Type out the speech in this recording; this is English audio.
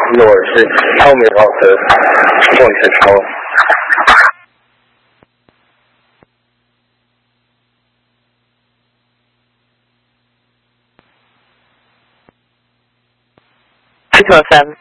Lord, tell me about the point control. Six 1 7.